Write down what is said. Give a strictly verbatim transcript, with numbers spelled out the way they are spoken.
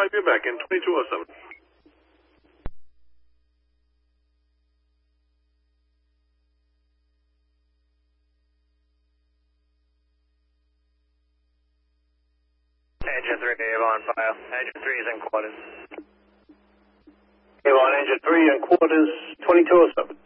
five, you're back in twenty-two oh seven. Engine three, Avon file. Engine three is in quarters. Avon, engine three in quarters, twenty-two oh seven.